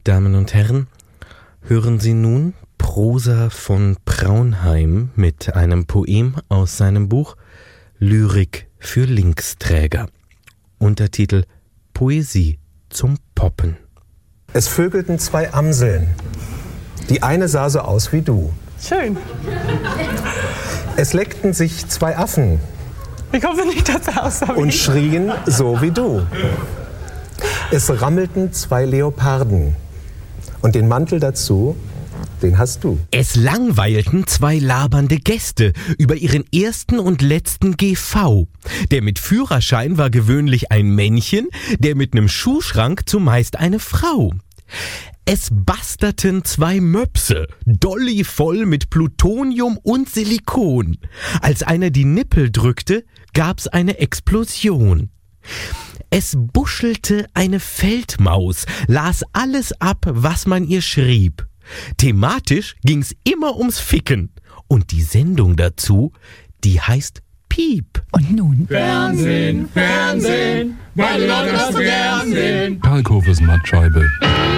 Damen und Herren, hören Sie nun Prosa von Praunheim mit einem Poem aus seinem Buch Lyrik für Linksträger. Untertitel Poesie zum Poppen. Es vögelten zwei Amseln. Die eine sah so aus wie du. Schön. Es leckten sich zwei Affen. Ich hoffe nicht, dass er aussah wie Und ich. schrien so wie du. Es rammelten zwei Leoparden. Und den Mantel dazu, den hast du. Es langweilten zwei labernde Gäste über ihren ersten und letzten GV. Der mit Führerschein war gewöhnlich ein Männchen, der mit nem Schuhschrank zumeist eine Frau. Es basterten zwei Möpse, Dolly voll mit Plutonium und Silikon. Als einer die Nippel drückte, gab's eine Explosion. Es buschelte eine Feldmaus, las alles ab, was man ihr schrieb. Thematisch ging's immer ums Ficken. Und die Sendung dazu, die heißt Piep. Und nun Fernsehen, Fernsehen, weil die Leute das so gern sehen. Kalkhofes Mattscheibe.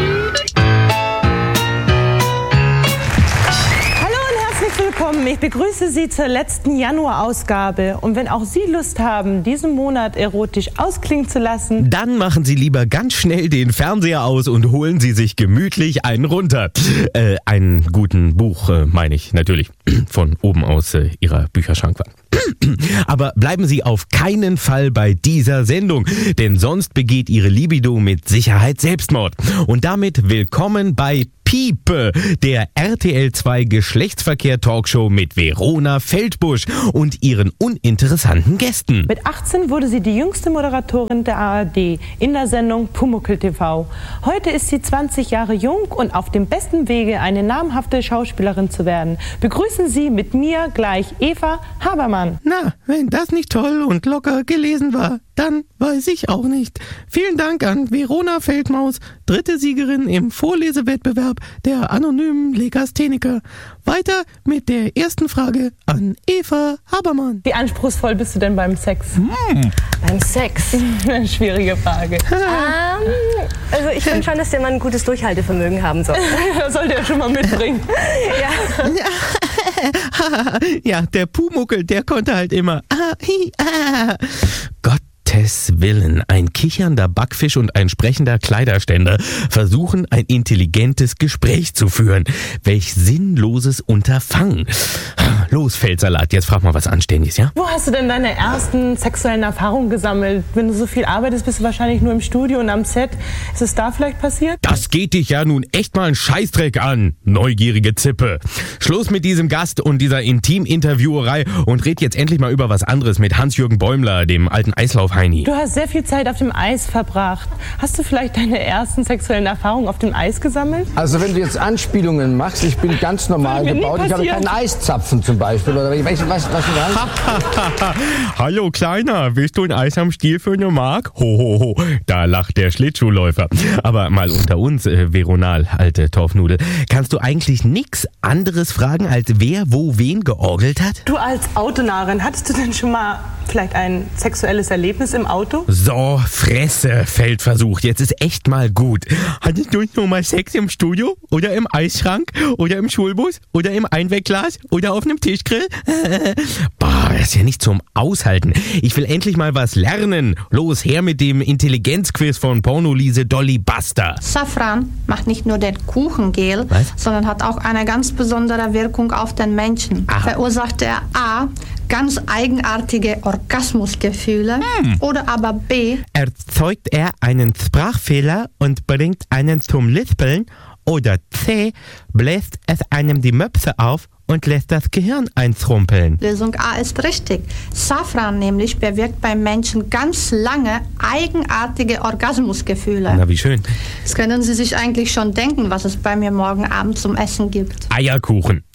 Willkommen. Ich begrüße Sie zur letzten Januarausgabe. Und wenn auch Sie Lust haben, diesen Monat erotisch ausklingen zu lassen, dann machen Sie lieber ganz schnell den Fernseher aus und holen Sie sich gemütlich einen runter. Einen guten Buch, meine ich natürlich, von oben aus Ihrer Bücherschrankwand. Aber bleiben Sie auf keinen Fall bei dieser Sendung, denn sonst begeht Ihre Libido mit Sicherheit Selbstmord. Und damit willkommen bei Piep, der RTL 2 Geschlechtsverkehr-Talkshow mit Verona Feldbusch und ihren uninteressanten Gästen. Mit 18 wurde sie die jüngste Moderatorin der ARD in der Sendung Pumuckl TV. Heute ist sie 20 Jahre jung und auf dem besten Wege, eine namhafte Schauspielerin zu werden. Begrüßen Sie mit mir gleich Eva Habermann. Na, wenn das nicht toll und locker gelesen war, dann weiß ich auch nicht. Vielen Dank an Verona Feldmaus, dritte Siegerin im Vorlesewettbewerb der anonymen Legastheniker. Weiter mit der ersten Frage an Eva Habermann. Wie anspruchsvoll bist du denn beim Sex? Beim Sex? Eine schwierige Frage. Also ich finde schon, dass der Mann ein gutes Durchhaltevermögen haben soll. Das sollte er schon mal mitbringen. Ja, der Pumuckl, der konnte halt immer. Gottes Willen, ein kichernder Backfisch und ein sprechender Kleiderständer versuchen, ein intelligentes Gespräch zu führen. Welch sinnloses Unterfangen. Los, Feldsalat, jetzt frag mal was Anständiges, ja? Wo hast du denn deine ersten sexuellen Erfahrungen gesammelt? Wenn du so viel arbeitest, bist du wahrscheinlich nur im Studio und am Set. Ist es da vielleicht passiert? Das geht dich ja nun echt mal einen Scheißdreck an, neugierige Zippe. Schluss mit diesem Gast und dieser Intim-Interviewerei und red jetzt endlich mal über was anderes mit Hans-Jürgen Bäumler, dem alten Eislauf-Heini. Du hast sehr viel Zeit auf dem Eis verbracht. Hast du vielleicht deine ersten sexuellen Erfahrungen auf dem Eis gesammelt? Also wenn du jetzt Anspielungen machst, ich bin ganz normal gebaut, ich habe keinen Eiszapfen zum Beispiel. Oder ich weiß nicht, was du meinst. Hallo Kleiner, willst du ein Eis am Stiel für eine Mark? Ho, da lacht der Schlittschuhläufer. Aber mal unter uns, Veronal, alte Torfnudel, kannst du eigentlich nix anderes fragen, als wer wo wen georgelt hat? Du als Autonarrin, hattest du denn schon mal vielleicht ein sexuelles Erlebnis im Auto? So, Fresse, Feldversuch, jetzt ist echt mal gut. Hattest du schon mal Sex im Studio? Oder im Eisschrank? Oder im Schulbus? Oder im Einwegglas? Oder auf einem Tischgrill? Boah, das ist ja nicht zum Aushalten. Ich will endlich mal was lernen. Los, her mit dem Intelligenzquiz von Pornolise Dolly Buster. Safran macht nicht nur den Kuchengel, sondern hat auch eine ganz besondere Wirkung auf den Menschen. Verursacht er A, ganz eigenartige Orgasmusgefühle oder aber B, erzeugt er einen Sprachfehler und bringt einen zum Lispeln oder C, bläst es einem die Möpse auf und lässt das Gehirn einschrumpeln. Lösung A ist richtig. Safran nämlich bewirkt beim Menschen ganz lange eigenartige Orgasmusgefühle. Na, wie schön. Jetzt können Sie sich eigentlich schon denken, was es bei mir morgen Abend zum Essen gibt. Eierkuchen.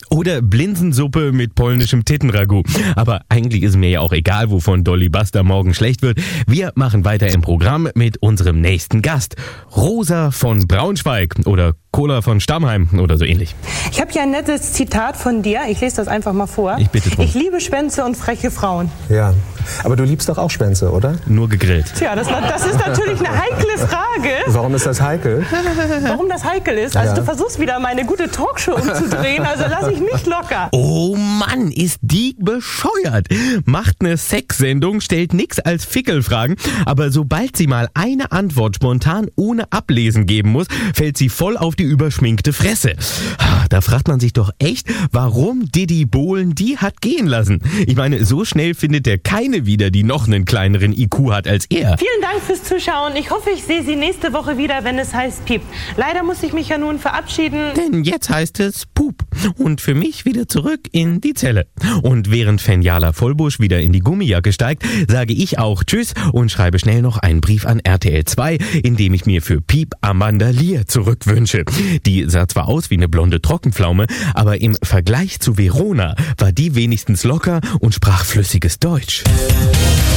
Oder Blinsensuppe mit polnischem Tittenragout. Aber eigentlich ist mir ja auch egal, wovon Dolly Buster morgen schlecht wird. Wir machen weiter im Programm mit unserem nächsten Gast. Rosa von Braunschweig oder Cola von Stammheim oder so ähnlich. Ich habe hier ein nettes Zitat von dir. Ich lese das einfach mal vor. Ich bitte drum. Ich liebe Schwänze und freche Frauen. Ja, aber du liebst doch auch Schwänze, oder? Nur gegrillt. Tja, das ist natürlich eine heikle Frage. Warum ist das heikel? Warum das heikel ist? Also Ja. du versuchst wieder meine gute Talkshow umzudrehen, also lass ich nicht locker. Oh Mann, ist die bescheuert. Macht eine Sexsendung, stellt nix als Fickelfragen, aber sobald sie mal eine Antwort spontan ohne Ablesen geben muss, fällt sie voll auf die überschminkte Fresse. Da fragt man sich doch echt, warum Diddy Bohlen die hat gehen lassen. Ich meine, so schnell findet er keine wieder, die noch einen kleineren IQ hat als er. Vielen Dank fürs Zuschauen. Ich hoffe, ich sehe Sie nächste Woche wieder, wenn es heißt Piep. Leider muss ich mich ja nun verabschieden. Denn jetzt heißt es Pup und für mich wieder zurück in die Zelle. Und während Fenjala Vollbusch wieder in die Gummijacke steigt, sage ich auch Tschüss und schreibe schnell noch einen Brief an RTL 2, in dem ich mir für Piep Amanda Lear zurückwünsche. Die sah zwar aus wie eine blonde Trockenpflaume, aber im Vergleich zu Verona war die wenigstens locker und sprach flüssiges Deutsch.